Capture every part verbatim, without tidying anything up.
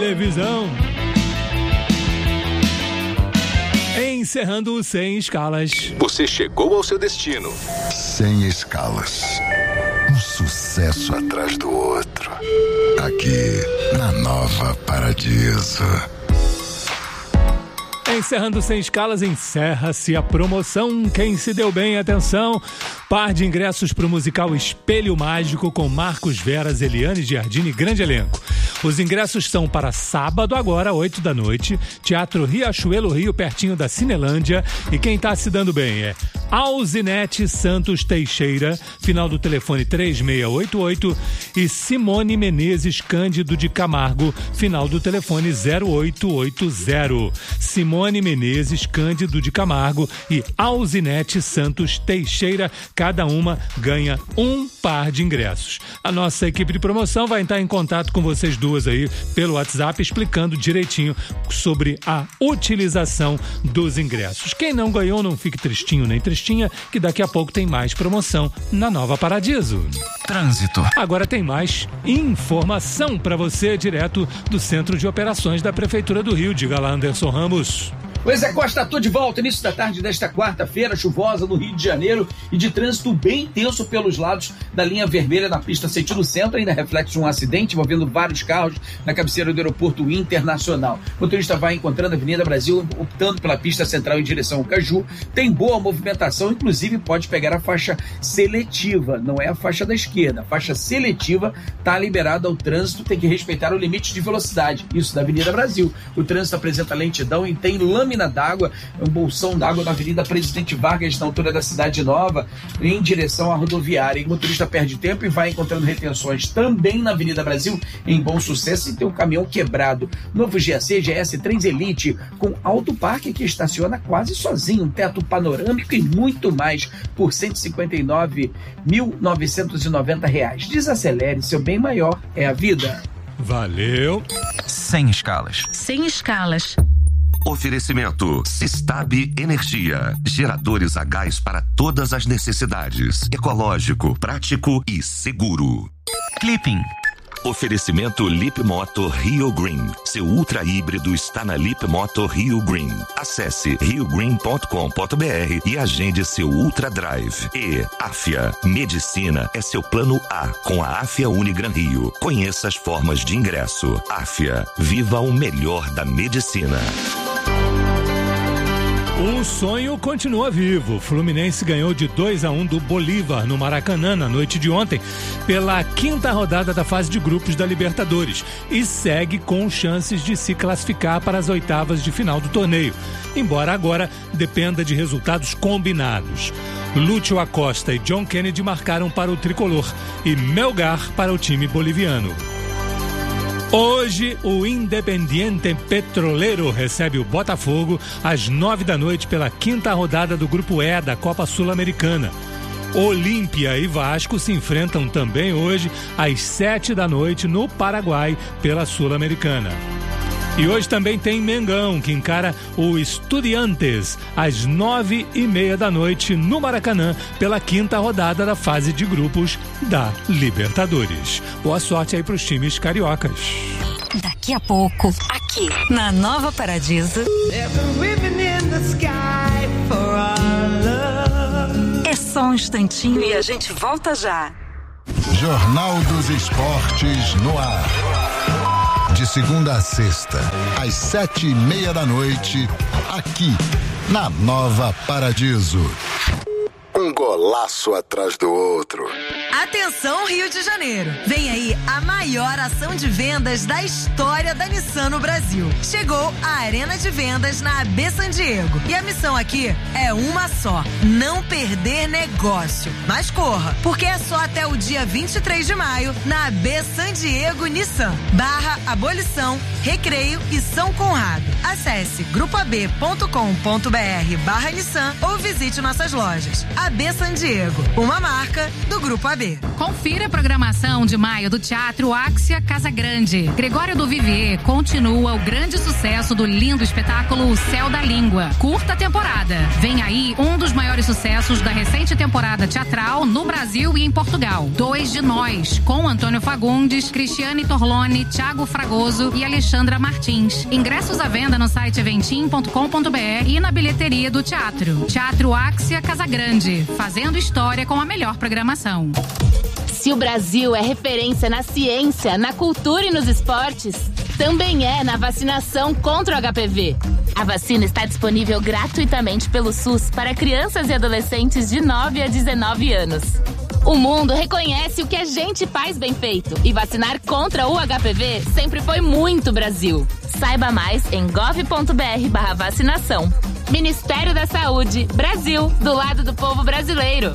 Televisão. Encerrando Sem Escalas. Você chegou ao seu destino. Sem escalas. Um sucesso atrás do outro. Aqui na Nova Paradiso. Encerrando Sem Escalas, encerra-se a promoção. Quem se deu bem, atenção. Par de ingressos para o musical Espelho Mágico com Marcos Veras, Eliane Giardini e grande elenco. Os ingressos são para sábado, agora, oito da noite, Teatro Riachuelo Rio, pertinho da Cinelândia. E quem tá se dando bem é Alzinete Santos Teixeira, final do telefone três seis oito oito, e Simone Menezes Cândido de Camargo, final do telefone zero oito oito zero. Simone Menezes Cândido de Camargo e Alzinete Santos Teixeira, cada uma ganha um par de ingressos. A nossa equipe de promoção vai entrar em contato com vocês duas aí pelo WhatsApp, explicando direitinho sobre a utilização dos ingressos. Quem não ganhou, não fique tristinho nem tristinha, que daqui a pouco tem mais promoção na Nova Paradiso. Trânsito. Agora tem mais informação para você, direto do Centro de Operações da Prefeitura do Rio. Diga lá, Anderson Ramos. O Zé Costa, estou de volta, início da tarde desta quarta-feira, chuvosa no Rio de Janeiro e de trânsito bem intenso pelos lados da linha vermelha na pista sentido centro, ainda reflete um acidente envolvendo vários carros na cabeceira do aeroporto internacional. O motorista vai encontrando a Avenida Brasil, optando pela pista central em direção ao Caju, tem boa movimentação, inclusive pode pegar a faixa seletiva, não é a faixa da esquerda, a faixa seletiva está liberada ao trânsito, tem que respeitar o limite de velocidade, isso da Avenida Brasil. O trânsito apresenta lentidão e tem lâmina d'água, um bolsão d'água na Avenida Presidente Vargas, na altura da Cidade Nova, em direção à rodoviária. E o motorista perde tempo e vai encontrando retenções também na Avenida Brasil, em Bom Sucesso, e tem um caminhão quebrado. Novo G A C, G S três Elite, com alto parque que estaciona quase sozinho, um teto panorâmico e muito mais, por cento e cinquenta e nove mil novecentos e noventa reais. Desacelere, seu bem maior é a vida. Valeu. Sem escalas. Sem escalas. Oferecimento Sistab Energia, geradores a gás para todas as necessidades, ecológico, prático e seguro. Clipping. Oferecimento Lip Moto Rio Green, seu ultra híbrido está na Lip Moto Rio Green. Acesse rio green ponto com ponto b r e agende seu Ultra Drive. E Afia, medicina é seu plano A com a Afia Unigran Rio. Conheça as formas de ingresso. Afia, viva o melhor da medicina. O sonho continua vivo. O Fluminense ganhou de dois a um do Bolívar no Maracanã na noite de ontem pela quinta rodada da fase de grupos da Libertadores e segue com chances de se classificar para as oitavas de final do torneio, embora agora dependa de resultados combinados. Lúcio Acosta e John Kennedy marcaram para o tricolor e Melgar para o time boliviano. Hoje, o Independiente Petroleiro recebe o Botafogo às nove da noite pela quinta rodada do Grupo E da Copa Sul-Americana. Olímpia e Vasco se enfrentam também hoje às sete da noite no Paraguai pela Sul-Americana. E hoje também tem Mengão, que encara o Estudiantes às nove e meia da noite no Maracanã pela quinta rodada da fase de grupos da Libertadores. Boa sorte aí para os times cariocas. Daqui a pouco, aqui na Nova Paradiso. É só um instantinho e a gente volta já. Jornal dos Esportes no ar. De segunda a sexta, às sete e meia da noite, aqui na Nova Paradiso. Um golaço atrás do outro. Atenção, Rio de Janeiro! Vem aí a maior ação de vendas da história da Nissan no Brasil. Chegou a Arena de Vendas na A B San Diego. E a missão aqui é uma só: não perder negócio. Mas corra, porque é só até o dia vinte e três de maio na A B San Diego Nissan, barra Abolição, Recreio e São Conrado. Acesse grupo a b ponto com ponto b r barra Nissan ou visite nossas lojas. A B San Diego, uma marca do Grupo A B. B. Confira a programação de maio do Teatro Áxia Casa Grande. Gregório do Vivier continua o grande sucesso do lindo espetáculo O Céu da Língua. Curta temporada. Vem aí um dos maiores sucessos da recente temporada teatral no Brasil e em Portugal. Dois de Nós, com Antônio Fagundes, Cristiane Torlone, Thiago Fragoso e Alexandra Martins. Ingressos à venda no site eventim ponto com ponto br e na bilheteria do teatro. Teatro Áxia Casa Grande, fazendo história com a melhor programação. Se o Brasil é referência na ciência, na cultura e nos esportes, também é na vacinação contra o H P V. A vacina está disponível gratuitamente pelo SUS para crianças e adolescentes de nove a dezenove anos. O mundo reconhece o que a gente faz bem feito e vacinar contra o H P V sempre foi muito Brasil. Saiba mais em gov ponto br barra vacinação. Ministério da Saúde, Brasil, do lado do povo brasileiro.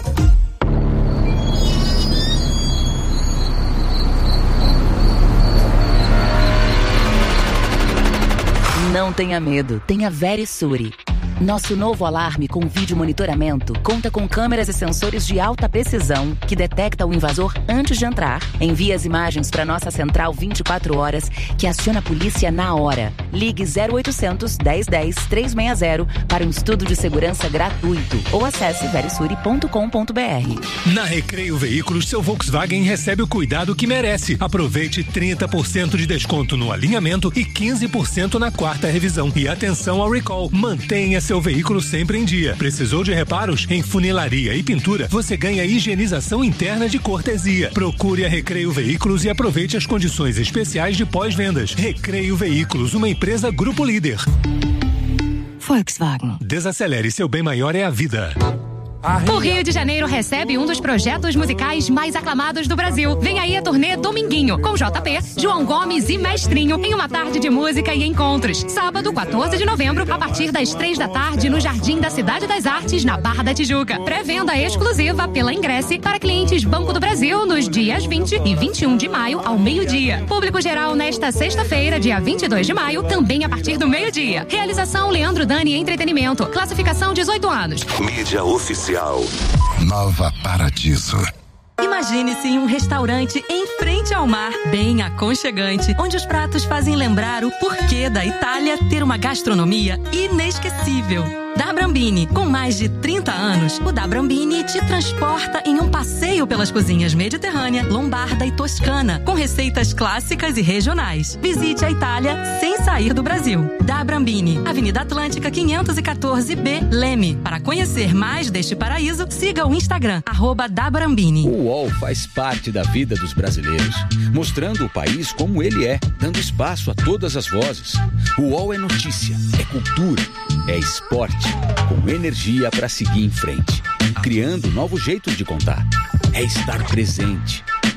Não tenha medo, tenha Verisure. Nosso novo alarme com vídeo monitoramento conta com câmeras e sensores de alta precisão que detecta o invasor antes de entrar, envia as imagens para nossa central vinte e quatro horas, que aciona a polícia na hora. Ligue zero oitocentos, dez dez, trezentos e sessenta para um estudo de segurança gratuito ou acesse verisure ponto com ponto br. Na Recreio Veículos, seu Volkswagen recebe o cuidado que merece. Aproveite trinta por cento de desconto no alinhamento e quinze por cento na quarta revisão. E atenção ao recall. Mantenha seu veículo sempre em dia. Precisou de reparos? Em funilaria e pintura, você ganha higienização interna de cortesia. Procure a Recreio Veículos e aproveite as condições especiais de pós-vendas. Recreio Veículos, uma empresa Grupo Líder. Volkswagen. Desacelere, seu bem maior é a vida. O Rio de Janeiro recebe um dos projetos musicais mais aclamados do Brasil. Vem aí a turnê Dominguinho, com J P, João Gomes e Mestrinho, em uma tarde de música e encontros. Sábado, quatorze de novembro, a partir das três da tarde, no Jardim da Cidade das Artes, na Barra da Tijuca. Pré-venda exclusiva pela Ingresse para clientes Banco do Brasil nos dias vinte e vinte e um de maio, ao meio-dia. Público geral nesta sexta-feira, dia vinte e dois de maio, também a partir do meio-dia. Realização Leandro Dani Entretenimento. Classificação dezoito anos. Mídia oficial. Nova Paradiso. Imagine-se em um restaurante em frente ao mar, bem aconchegante, onde os pratos fazem lembrar o porquê da Itália ter uma gastronomia inesquecível. Da Brambini, com mais de trinta anos, o Da Brambini te transporta em um passeio pelas cozinhas mediterrânea, lombarda e toscana, com receitas clássicas e regionais. Visite a Itália sem sair do Brasil. Da Brambini, Avenida Atlântica quinhentos e quatorze B, Leme. Para conhecer mais deste paraíso, siga o Instagram, arroba Da Brambini. O U O L faz parte da vida dos brasileiros, mostrando o país como ele é, dando espaço a todas as vozes. O U O L é notícia, é cultura, é esporte, com energia para seguir em frente, criando novos jeitos de contar. É estar presente,